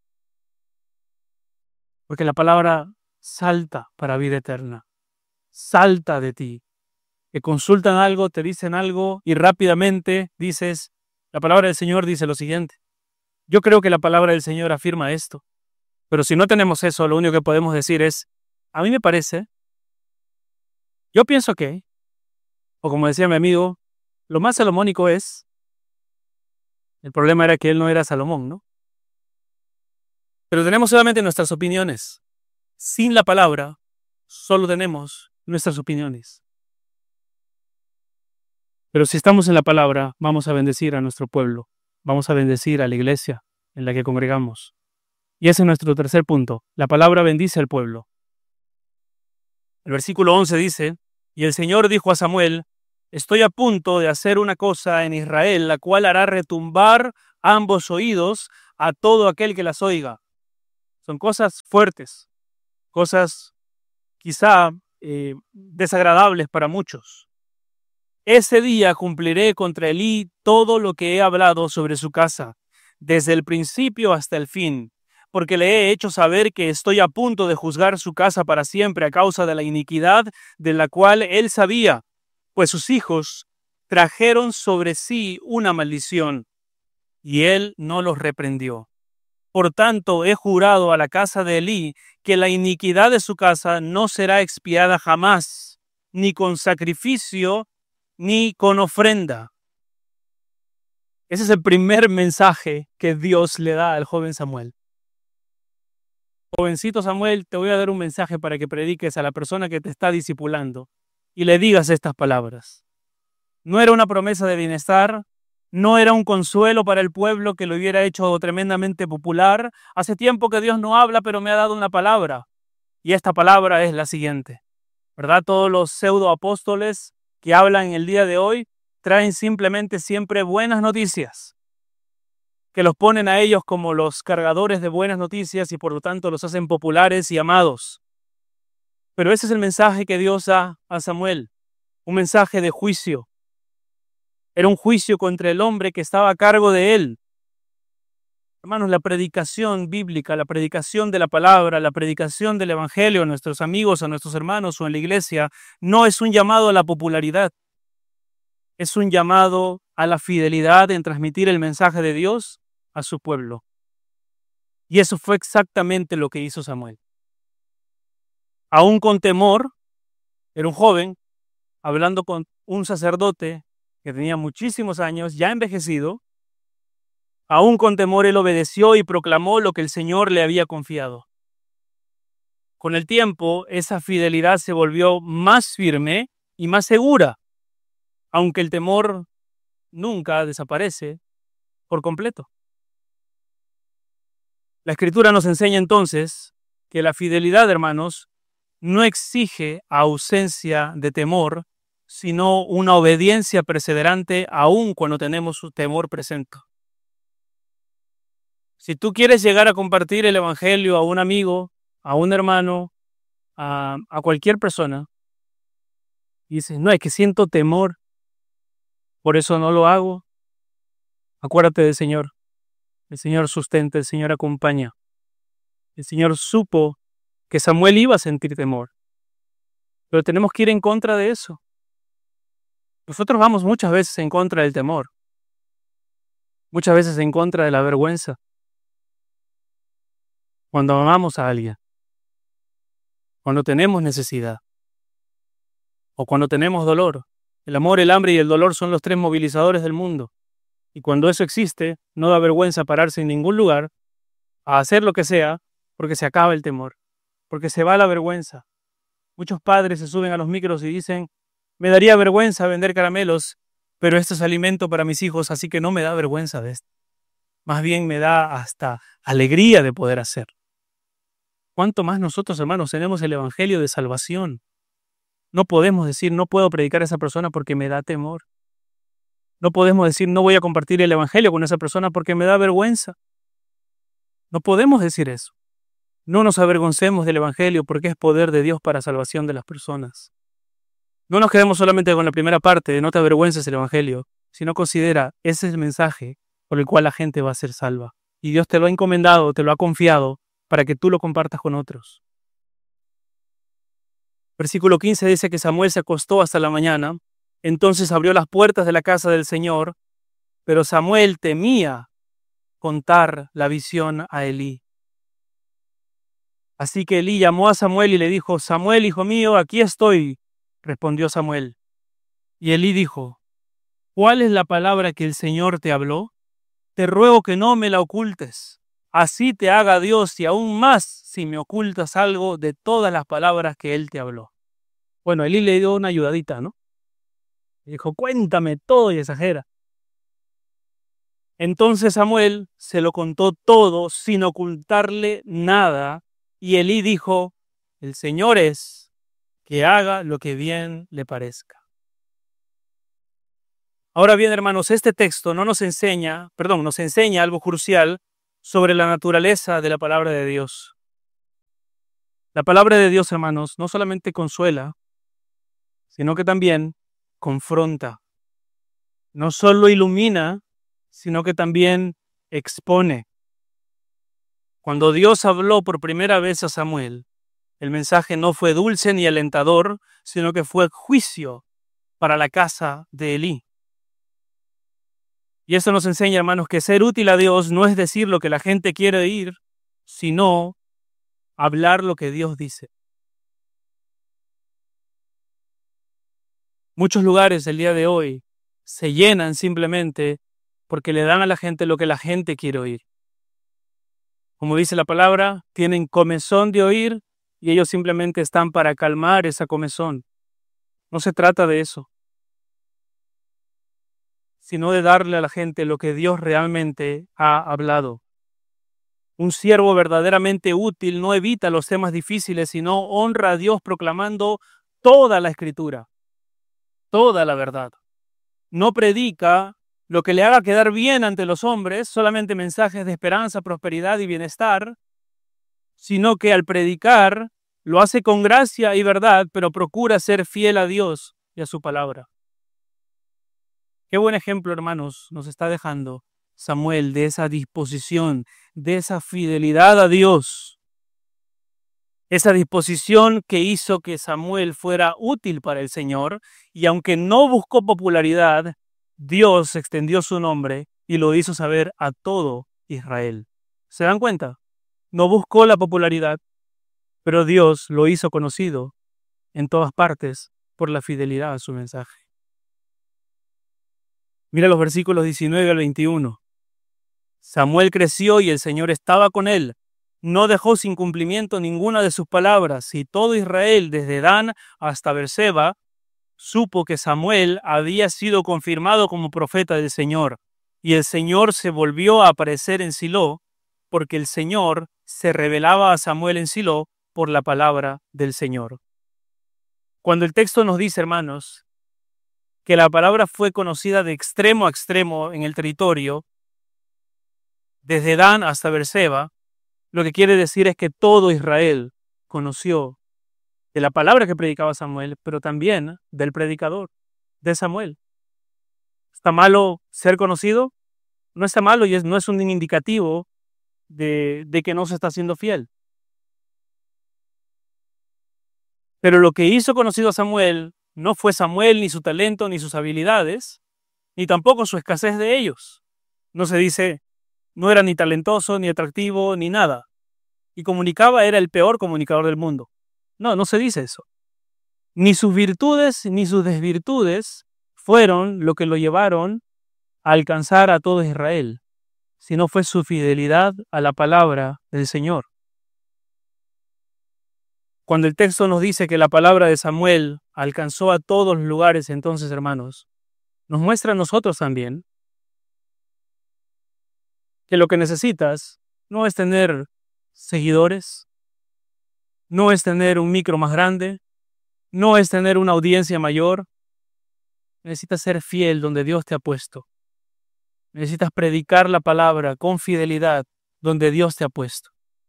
Porque la palabra salta para vida eterna. Salta de ti. Que consultan algo, te dicen algo y rápidamente dices, la palabra del Señor dice lo siguiente. Yo creo que la palabra del Señor afirma esto. Pero si no tenemos eso, lo único que podemos decir es, a mí me parece, yo pienso que, o como decía mi amigo, lo más salomónico es, el problema era que él no era Salomón, ¿no? Pero tenemos solamente nuestras opiniones. Sin la palabra, solo tenemos nuestras opiniones. Pero si estamos en la palabra, vamos a bendecir a nuestro pueblo. Vamos a bendecir a la iglesia en la que congregamos. Y ese es nuestro tercer punto. La palabra bendice al pueblo. El versículo once dice, y el Señor dijo a Samuel, estoy a punto de hacer una cosa en Israel, la cual hará retumbar ambos oídos, a todo aquel que las oiga. Son cosas fuertes, cosas quizá eh, desagradables para muchos. Ese día cumpliré contra Elí todo lo que he hablado sobre su casa, desde el principio hasta el fin, porque le he hecho saber que estoy a punto de juzgar su casa para siempre a causa de la iniquidad de la cual él sabía, pues sus hijos trajeron sobre sí una maldición, y él no los reprendió. Por tanto, he jurado a la casa de Elí que la iniquidad de su casa no será expiada jamás, ni con sacrificio, ni con ofrenda. Ese es el primer mensaje que Dios le da al joven Samuel. Jovencito Samuel, te voy a dar un mensaje para que prediques a la persona que te está discipulando y le digas estas palabras. No era una promesa de bienestar, no era un consuelo para el pueblo que lo hubiera hecho tremendamente popular. Hace tiempo que Dios no habla, pero me ha dado una palabra. Y esta palabra es la siguiente, ¿verdad? Todos los pseudoapóstoles que hablan el día de hoy traen simplemente siempre buenas noticias, que los ponen a ellos como los cargadores de buenas noticias y por lo tanto los hacen populares y amados. Pero ese es el mensaje que Dios da a Samuel, un mensaje de juicio. Era un juicio contra el hombre que estaba a cargo de él. Hermanos, la predicación bíblica, la predicación de la palabra, la predicación del evangelio a nuestros amigos, a nuestros hermanos o en la iglesia, no es un llamado a la popularidad. Es un llamado a la fidelidad en transmitir el mensaje de Dios a su pueblo. Y eso fue exactamente lo que hizo Samuel. Aún con temor, era un joven, hablando con un sacerdote que tenía muchísimos años, ya envejecido. Aún con temor él obedeció y proclamó lo que el Señor le había confiado. Con el tiempo, esa fidelidad se volvió más firme y más segura, aunque el temor nunca desaparece por completo. La Escritura nos enseña entonces que la fidelidad, hermanos, no exige ausencia de temor, sino una obediencia perseverante aún cuando tenemos su temor presente. Si tú quieres llegar a compartir el evangelio a un amigo, a un hermano, a, a cualquier persona, y dices, no, es que siento temor, por eso no lo hago, acuérdate del Señor. El Señor sustenta, el Señor acompaña. El Señor supo que Samuel iba a sentir temor, pero tenemos que ir en contra de eso. Nosotros vamos muchas veces en contra del temor, muchas veces en contra de la vergüenza. Cuando amamos a alguien, cuando tenemos necesidad o cuando tenemos dolor. El amor, el hambre y el dolor son los tres movilizadores del mundo. Y cuando eso existe, no da vergüenza pararse en ningún lugar a hacer lo que sea porque se acaba el temor, porque se va la vergüenza. Muchos padres se suben a los micros y dicen, me daría vergüenza vender caramelos, pero esto es alimento para mis hijos, así que no me da vergüenza de esto. Más bien me da hasta alegría de poder hacer. ¿Cuánto más nosotros, hermanos, tenemos el evangelio de salvación? No podemos decir, no puedo predicar a esa persona porque me da temor. No podemos decir, no voy a compartir el evangelio con esa persona porque me da vergüenza. No podemos decir eso. No nos avergoncemos del evangelio porque es poder de Dios para salvación de las personas. No nos quedemos solamente con la primera parte de no te avergüences del evangelio, sino considera, ese es el mensaje por el cual la gente va a ser salva. Y Dios te lo ha encomendado, te lo ha confiado, para que tú lo compartas con otros. Versículo quince dice que Samuel se acostó hasta la mañana, entonces abrió las puertas de la casa del Señor, pero Samuel temía contar la visión a Elí. Así que Elí llamó a Samuel y le dijo, Samuel, hijo mío, aquí estoy, respondió Samuel. Y Elí dijo, ¿cuál es la palabra que el Señor te habló? Te ruego que no me la ocultes. Así te haga Dios y aún más si me ocultas algo de todas las palabras que Él te habló. Bueno, Elí le dio una ayudadita, ¿no? Dijo, cuéntame todo y exagera. Entonces Samuel se lo contó todo sin ocultarle nada. Y Elí dijo, el Señor es, que haga lo que bien le parezca. Ahora bien, hermanos, este texto no nos enseña, perdón, nos enseña algo crucial sobre la naturaleza de la palabra de Dios. La palabra de Dios, hermanos, no solamente consuela, sino que también confronta. No solo ilumina, sino que también expone. Cuando Dios habló por primera vez a Samuel, el mensaje no fue dulce ni alentador, sino que fue juicio para la casa de Elí. Y eso nos enseña, hermanos, que ser útil a Dios no es decir lo que la gente quiere oír, sino hablar lo que Dios dice. Muchos lugares el día de hoy se llenan simplemente porque le dan a la gente lo que la gente quiere oír. Como dice la palabra, tienen comezón de oír y ellos simplemente están para calmar esa comezón. No se trata de eso, sino de darle a la gente lo que Dios realmente ha hablado. Un siervo verdaderamente útil no evita los temas difíciles, sino honra a Dios proclamando toda la Escritura, toda la verdad. No predica lo que le haga quedar bien ante los hombres, solamente mensajes de esperanza, prosperidad y bienestar, sino que al predicar lo hace con gracia y verdad, pero procura ser fiel a Dios y a su palabra. Qué buen ejemplo, hermanos, nos está dejando Samuel de esa disposición, de esa fidelidad a Dios. Esa disposición que hizo que Samuel fuera útil para el Señor, y aunque no buscó popularidad, Dios extendió su nombre y lo hizo saber a todo Israel. ¿Se dan cuenta? No buscó la popularidad, pero Dios lo hizo conocido en todas partes por la fidelidad a su mensaje. Mira los versículos diecinueve al veintiuno. Samuel creció y el Señor estaba con él. No dejó sin cumplimiento ninguna de sus palabras, y todo Israel, desde Dan hasta Beerseba, supo que Samuel había sido confirmado como profeta del Señor. Y el Señor se volvió a aparecer en Silo, porque el Señor se revelaba a Samuel en Silo por la palabra del Señor. Cuando el texto nos dice, hermanos, que la palabra fue conocida de extremo a extremo en el territorio, desde Dan hasta Beerseba, lo que quiere decir es que todo Israel conoció de la palabra que predicaba Samuel, pero también del predicador, de Samuel. ¿Está malo ser conocido? No está malo y es, no es un indicativo de, de que no se está siendo fiel. Pero lo que hizo conocido a Samuel no fue Samuel, ni su talento, ni sus habilidades, ni tampoco su escasez de ellos. No se dice, no era ni talentoso, ni atractivo, ni nada. Y comunicaba, era el peor comunicador del mundo. No, no se dice eso. Ni sus virtudes, ni sus desvirtudes fueron lo que lo llevaron a alcanzar a todo Israel, sino fue su fidelidad a la palabra del Señor. Cuando el texto nos dice que la palabra de Samuel alcanzó a todos los lugares, entonces, hermanos, nos muestra a nosotros también que lo que necesitas no es tener seguidores, no es tener un micro más grande, no es tener una audiencia mayor. Necesitas ser fiel donde Dios te ha puesto. Necesitas predicar la palabra con fidelidad donde Dios te ha puesto.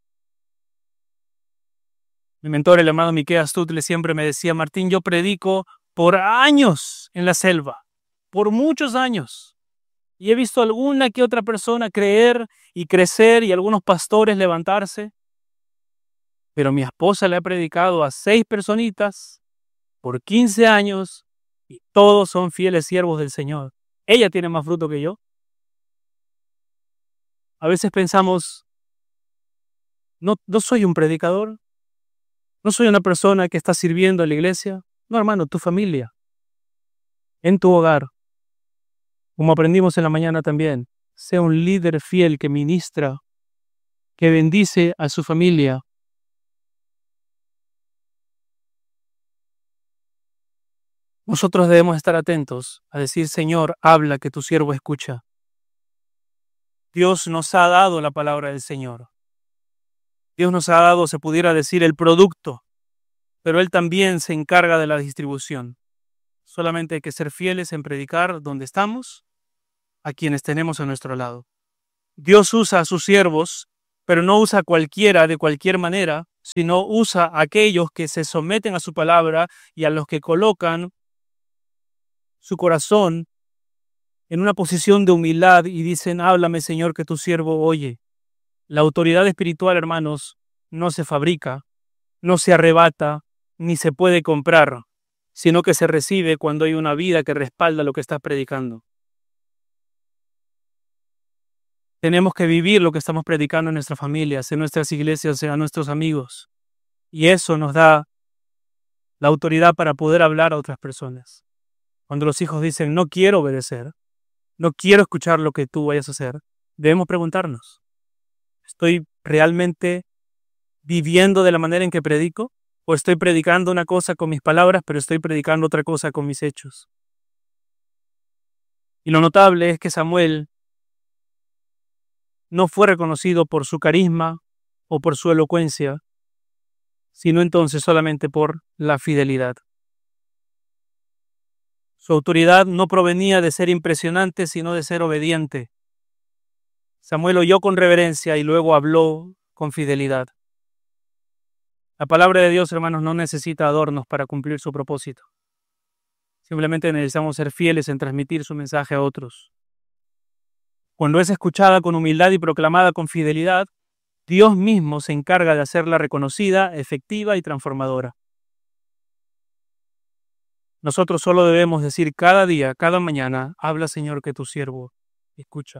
Mi mentor, el hermano Miqueas Tutle, siempre me decía, Martín, yo predico por años en la selva, por muchos años. Y he visto alguna que otra persona creer y crecer y algunos pastores levantarse. Pero mi esposa le ha predicado a seis personitas por quince años y todos son fieles siervos del Señor. Ella tiene más fruto que yo. A veces pensamos, no, no soy un predicador, no soy una persona que está sirviendo a la iglesia. No, hermano, tu familia, en tu hogar, como aprendimos en la mañana también, sea un líder fiel que ministra, que bendice a su familia. Nosotros debemos estar atentos a decir, Señor, habla que tu siervo escucha. Dios nos ha dado la palabra del Señor. Dios nos ha dado, se pudiera decir, el producto, pero Él también se encarga de la distribución. Solamente hay que ser fieles en predicar donde estamos, a quienes tenemos a nuestro lado. Dios usa a sus siervos, pero no usa a cualquiera de cualquier manera, sino usa a aquellos que se someten a su palabra y a los que colocan su corazón en una posición de humildad y dicen, háblame, Señor, que tu siervo oye. La autoridad espiritual, hermanos, no se fabrica, no se arrebata, ni se puede comprar, sino que se recibe cuando hay una vida que respalda lo que estás predicando. Tenemos que vivir lo que estamos predicando en nuestras familias, en nuestras iglesias, a nuestros amigos. Y eso nos da la autoridad para poder hablar a otras personas. Cuando los hijos dicen, no quiero obedecer, no quiero escuchar lo que tú vayas a hacer, debemos preguntarnos, ¿estoy realmente viviendo de la manera en que predico? ¿O estoy predicando una cosa con mis palabras, pero estoy predicando otra cosa con mis hechos? Y lo notable es que Samuel no fue reconocido por su carisma o por su elocuencia, sino entonces solamente por la fidelidad. Su autoridad no provenía de ser impresionante, sino de ser obediente. Samuel oyó con reverencia y luego habló con fidelidad. La palabra de Dios, hermanos, no necesita adornos para cumplir su propósito. Simplemente necesitamos ser fieles en transmitir su mensaje a otros. Cuando es escuchada con humildad y proclamada con fidelidad, Dios mismo se encarga de hacerla reconocida, efectiva y transformadora. Nosotros solo debemos decir cada día, cada mañana, habla, Señor, que tu siervo escucha.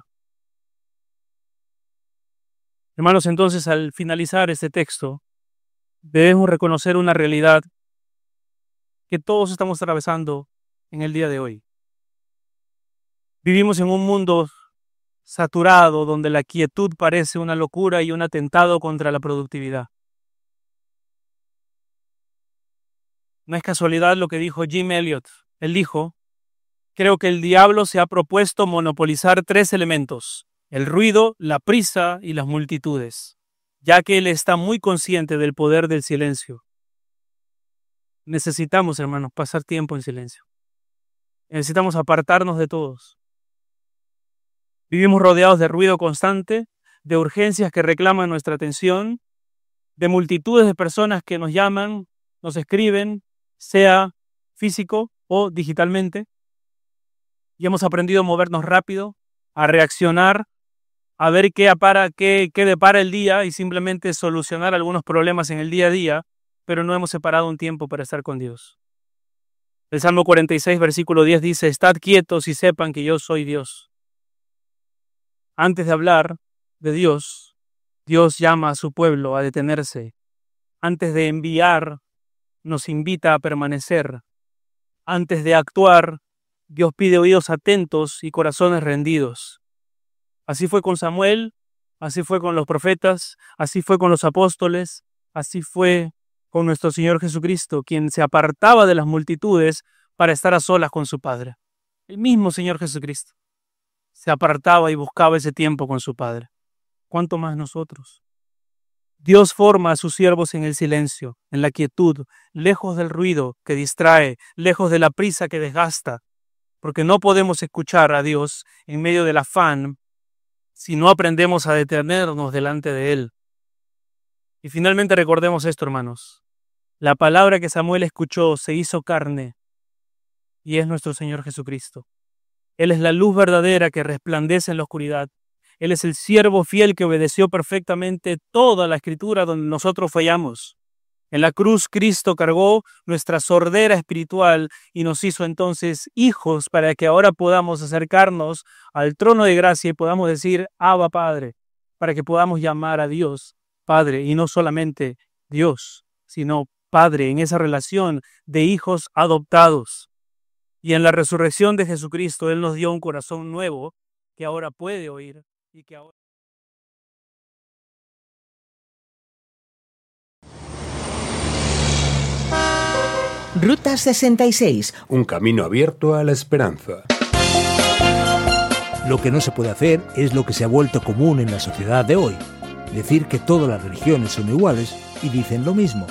Hermanos, entonces, al finalizar este texto, debemos reconocer una realidad que todos estamos atravesando en el día de hoy. Vivimos en un mundo saturado donde la quietud parece una locura y un atentado contra la productividad. No es casualidad lo que dijo Jim Elliot. Él dijo, creo que el diablo se ha propuesto monopolizar tres elementos, el ruido, la prisa y las multitudes, ya que él está muy consciente del poder del silencio. Necesitamos, hermanos, pasar tiempo en silencio. Necesitamos apartarnos de todos. Vivimos rodeados de ruido constante, de urgencias que reclaman nuestra atención, de multitudes de personas que nos llaman, nos escriben, sea físico o digitalmente. Y hemos aprendido a movernos rápido, a reaccionar, a ver qué, apara, qué, qué depara el día y simplemente solucionar algunos problemas en el día a día, pero no hemos separado un tiempo para estar con Dios. El Salmo cuarenta y seis, versículo diez dice, estad quietos y sepan que yo soy Dios. Antes de hablar de Dios, Dios llama a su pueblo a detenerse. Antes de enviar, nos invita a permanecer. Antes de actuar, Dios pide oídos atentos y corazones rendidos. Así fue con Samuel, así fue con los profetas, así fue con los apóstoles, así fue con nuestro Señor Jesucristo, quien se apartaba de las multitudes para estar a solas con su Padre. El mismo Señor Jesucristo se apartaba y buscaba ese tiempo con su Padre. ¿Cuánto más nosotros? Dios forma a sus siervos en el silencio, en la quietud, lejos del ruido que distrae, lejos de la prisa que desgasta, porque no podemos escuchar a Dios en medio del afán si no aprendemos a detenernos delante de Él. Y finalmente recordemos esto, hermanos. La palabra que Samuel escuchó se hizo carne y es nuestro Señor Jesucristo. Él es la luz verdadera que resplandece en la oscuridad. Él es el siervo fiel que obedeció perfectamente toda la Escritura donde nosotros fallamos. En la cruz Cristo cargó nuestra sordera espiritual y nos hizo entonces hijos para que ahora podamos acercarnos al trono de gracia y podamos decir, Abba Padre, para que podamos llamar a Dios Padre y no solamente Dios, sino Padre en esa relación de hijos adoptados. Y en la resurrección de Jesucristo, Él nos dio un corazón nuevo que ahora puede oír y que ahora... Ruta sesenta y seis. Un camino abierto a la esperanza. Lo que no se puede hacer es lo que se ha vuelto común en la sociedad de hoy. Decir que todas las religiones son iguales y dicen lo mismo.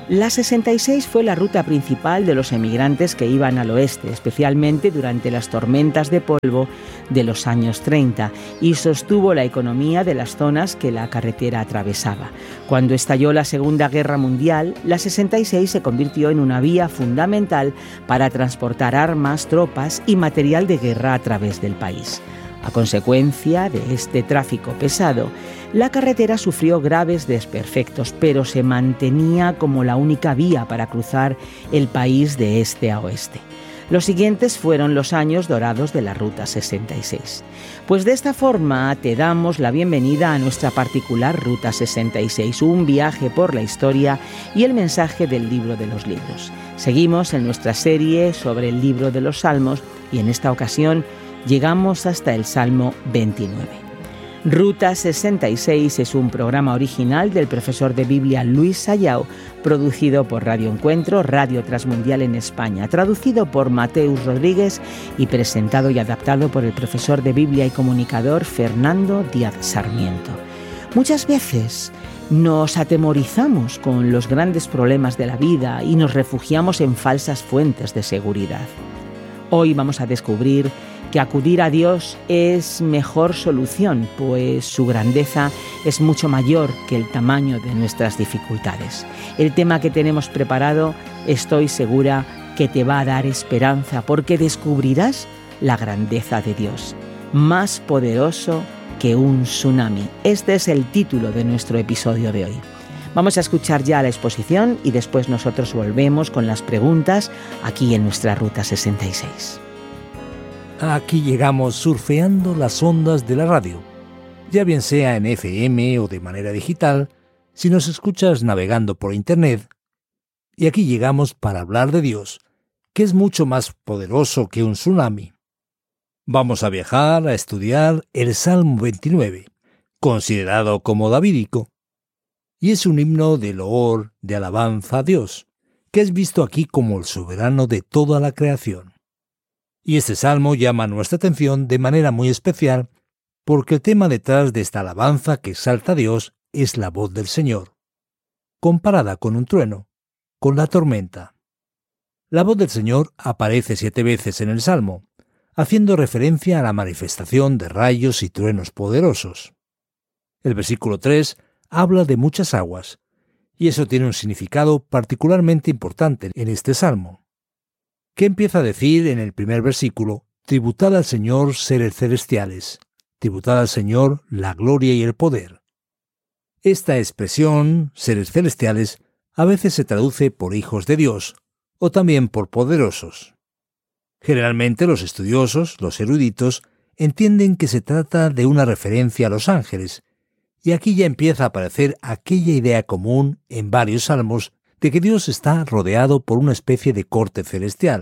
La sesenta y seis fue la ruta principal de los emigrantes que iban al oeste, especialmente durante las tormentas de polvo de los años treinta, y sostuvo la economía de las zonas que la carretera atravesaba. Cuando estalló la Segunda Guerra Mundial, la sesenta y seis se convirtió en una vía fundamental para transportar armas, tropas y material de guerra a través del país. A consecuencia de este tráfico pesado, la carretera sufrió graves desperfectos, pero se mantenía como la única vía para cruzar el país de este a oeste. Los siguientes fueron los años dorados de la Ruta sesenta y seis. Pues de esta forma te damos la bienvenida a nuestra particular Ruta sesenta y seis, un viaje por la historia y el mensaje del libro de los libros. Seguimos en nuestra serie sobre el libro de los Salmos y en esta ocasión llegamos hasta el Salmo veintinueve. Ruta sesenta y seis es un programa original del profesor de Biblia Luis Sayao, producido por Radio Encuentro, Radio Transmundial en España, traducido por Mateus Rodríguez y presentado y adaptado por el profesor de Biblia y comunicador Fernando Díaz Sarmiento. Muchas veces nos atemorizamos con los grandes problemas de la vida y nos refugiamos en falsas fuentes de seguridad. Hoy vamos a descubrir que acudir a Dios es mejor solución, pues su grandeza es mucho mayor que el tamaño de nuestras dificultades. El tema que tenemos preparado, estoy segura que te va a dar esperanza, porque descubrirás la grandeza de Dios, más poderoso que un tsunami. Este es el título de nuestro episodio de hoy. Vamos a escuchar ya la exposición y después nosotros volvemos con las preguntas aquí en nuestra Ruta sesenta y seis. Aquí llegamos surfeando las ondas de la radio, ya bien sea en F M o de manera digital, si nos escuchas navegando por Internet. Y aquí llegamos para hablar de Dios, que es mucho más poderoso que un tsunami. Vamos a viajar a estudiar el Salmo veintinueve, considerado como davídico, y es un himno de loor, de alabanza a Dios, que es visto aquí como el soberano de toda la creación. Y este salmo llama nuestra atención de manera muy especial porque el tema detrás de esta alabanza que exalta a Dios es la voz del Señor, comparada con un trueno, con la tormenta. La voz del Señor aparece siete veces en el salmo, haciendo referencia a la manifestación de rayos y truenos poderosos. El versículo tres habla de muchas aguas, y eso tiene un significado particularmente importante en este salmo. ¿Qué empieza a decir en el primer versículo? Tributad al Señor seres celestiales, tributad al Señor la gloria y el poder. Esta expresión, seres celestiales, a veces se traduce por hijos de Dios, o también por poderosos. Generalmente los estudiosos, los eruditos, entienden que se trata de una referencia a los ángeles, y aquí ya empieza a aparecer aquella idea común en varios salmos de que Dios está rodeado por una especie de corte celestial.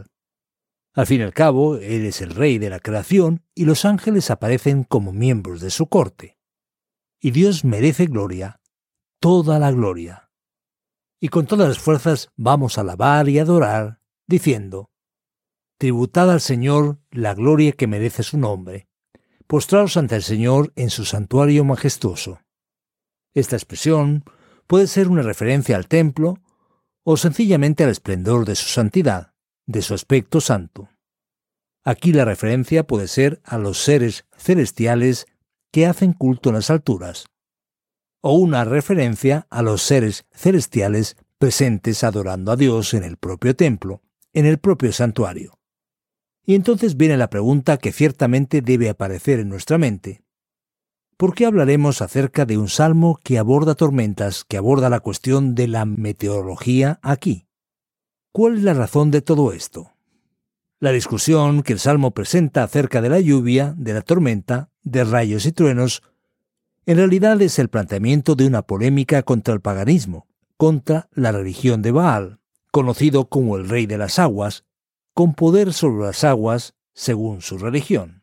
Al fin y al cabo, Él es el rey de la creación y los ángeles aparecen como miembros de su corte. Y Dios merece gloria, toda la gloria. Y con todas las fuerzas vamos a alabar y adorar, diciendo: tributad al Señor la gloria que merece su nombre, postraos ante el Señor en su santuario majestuoso. Esta expresión puede ser una referencia al templo, o sencillamente al esplendor de su santidad, de su aspecto santo. Aquí la referencia puede ser a los seres celestiales que hacen culto en las alturas, o una referencia a los seres celestiales presentes adorando a Dios en el propio templo, en el propio santuario. Y entonces viene la pregunta que ciertamente debe aparecer en nuestra mente. ¿Por qué hablaremos acerca de un salmo que aborda tormentas, que aborda la cuestión de la meteorología aquí? ¿Cuál es la razón de todo esto? La discusión que el salmo presenta acerca de la lluvia, de la tormenta, de rayos y truenos, en realidad es el planteamiento de una polémica contra el paganismo, contra la religión de Baal, conocido como el rey de las aguas, con poder sobre las aguas según su religión.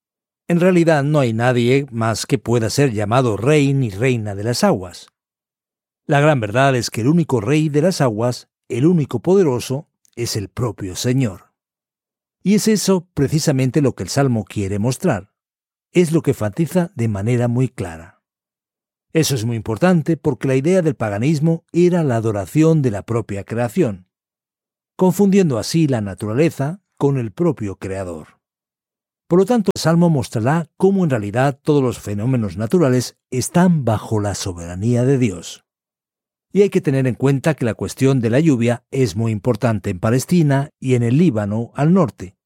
En realidad no hay nadie más que pueda ser llamado rey ni reina de las aguas. La gran verdad es que el único rey de las aguas, el único poderoso, es el propio Señor. Y es eso precisamente lo que el Salmo quiere mostrar. Es lo que enfatiza de manera muy clara. Eso es muy importante porque la idea del paganismo era la adoración de la propia creación, confundiendo así la naturaleza con el propio creador. Por lo tanto, el Salmo mostrará cómo en realidad todos los fenómenos naturales están bajo la soberanía de Dios. Y hay que tener en cuenta que la cuestión de la lluvia es muy importante en Palestina y en el Líbano al norte,